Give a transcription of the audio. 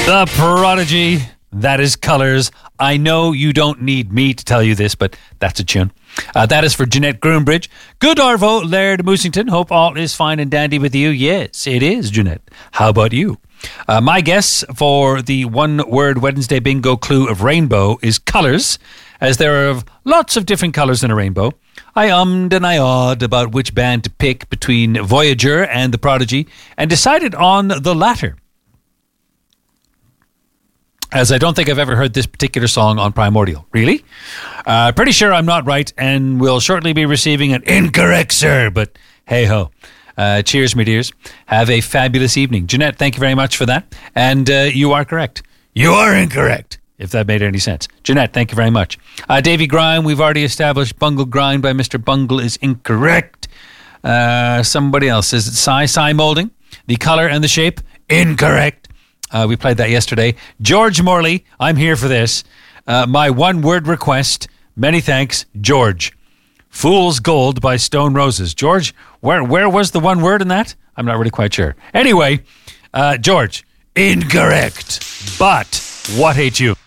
The Prodigy. That is Colours. I know you don't need me to tell you this, but that's a tune. That is for Jeanette Groombridge. Good Arvo, Laird Moosington. Hope all is fine and dandy with you. Yes, it is, Jeanette. How about you? My guess for the one-word Wednesday bingo clue of rainbow is colours, as there are lots of different colours in a rainbow. I ummed and I awed about which band to pick between Voyager and The Prodigy, and decided on the latter, as I don't think I've ever heard this particular song on Primordial. Really? Pretty sure I'm not right, and will shortly be receiving an incorrect, sir, but hey-ho. Cheers, my dears. Have a fabulous evening. Jeanette, thank you very much for that. And you are correct. You are incorrect, if that made any sense. Jeanette, thank you very much. Davy Grime, we've already established Bungle Grind by Mr. Bungle is incorrect. Somebody else. Is it Psy Molding? The color and the shape? Incorrect. We played that yesterday. George Morley, I'm here for this. My one-word request, many thanks, George. Fool's Gold by Stone Roses. George, where was the one word in that? I'm not really quite sure. Anyway, George, incorrect. But what a tune.